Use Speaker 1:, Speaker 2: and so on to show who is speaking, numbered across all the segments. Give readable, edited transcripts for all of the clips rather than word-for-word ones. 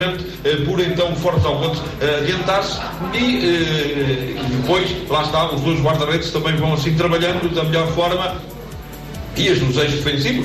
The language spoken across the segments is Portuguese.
Speaker 1: por então o Forte Algotes adiantar-se e depois, lá está, os dois guarda-redes também vão assim trabalhando da melhor forma. E os eixos defensivos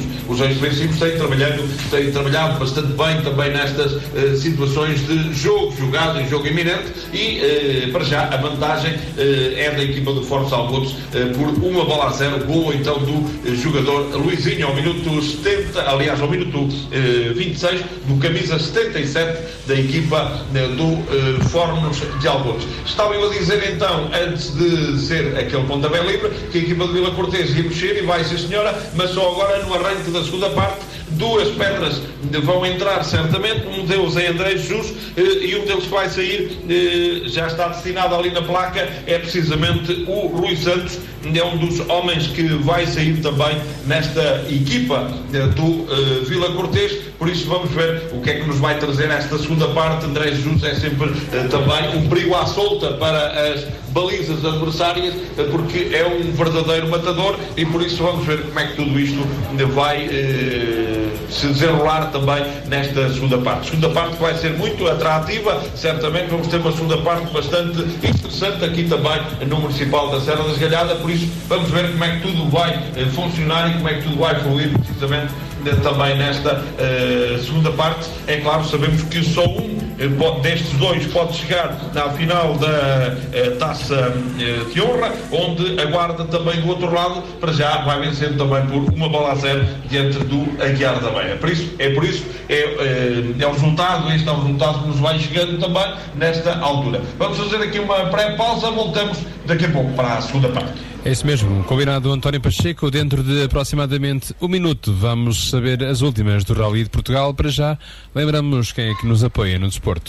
Speaker 1: têm trabalhado bastante bem também nestas situações de jogo jogado em jogo iminente e para já a vantagem é da equipa do Forte Algotes por 1-0, gol então do jogador Luizinho ao minuto 70, aliás ao minuto 26, do camisa 77 da equipa do Fornos de Algotes. Estava eu a dizer então, antes de ser aquele pontapé livre, que a equipa de Vila Cortês ia mexer e vai, sim senhora, mas só agora no arranque da segunda parte. Duas pedras vão entrar certamente, um deles é André Jesus e um deles que vai sair, já está destinado ali na placa, é precisamente o Rui Santos, é um dos homens que vai sair também nesta equipa do Vila Cortês. Por isso vamos ver o que é que nos vai trazer esta segunda parte. André Jesus é sempre também um perigo à solta para as balizas adversárias, porque é um verdadeiro matador e por isso vamos ver como é que tudo isto vai se desenrolar também nesta segunda parte. Segunda parte que vai ser muito atrativa, certamente vamos ter uma segunda parte bastante interessante aqui também no Municipal da Serra da Esgalhada, por isso vamos ver como é que tudo vai funcionar e como é que tudo vai fluir precisamente também nesta segunda parte. É claro, sabemos que só um destes dois pode chegar à final da Taça de Honra, onde aguarda também do outro lado, para já vai vencendo também por 1-0 diante do Aguiar da Beira. É o resultado, este é o resultado que nos vai chegando também nesta altura. Vamos fazer aqui uma pré-pausa, voltamos daqui a pouco para a segunda parte.
Speaker 2: É isso mesmo, combinado António Pacheco, dentro de aproximadamente um minuto vamos saber as últimas do Rally de Portugal. Para já, lembramos quem é que nos apoia no desporto.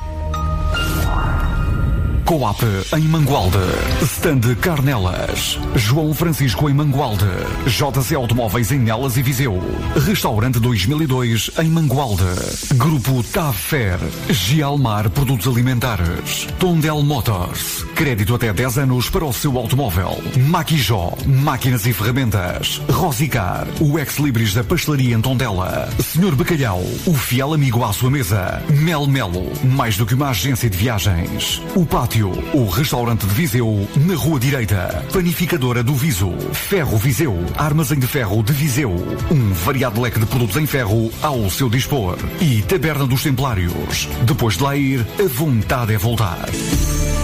Speaker 3: Coop em Mangualde, Stand Carnelas, João Francisco em Mangualde, JC Automóveis em Nelas e Viseu, Restaurante 2002 em Mangualde, Grupo Tafer, Gialmar Produtos Alimentares, Tondel Motors, crédito até 10 anos para o seu automóvel, Maquijó, máquinas e ferramentas, Rosicar, o ex-libris da pastelaria em Tondela, Senhor Bacalhau, o fiel amigo à sua mesa, Mel Melo, mais do que uma agência de viagens, o Pátio, o restaurante de Viseu, na Rua Direita, Panificadora do Viso, Ferro Viseu, Armazém de Ferro de Viseu, um variado leque de produtos em ferro ao seu dispor, e Taberna dos Templários. Depois de lá ir, a vontade é voltar.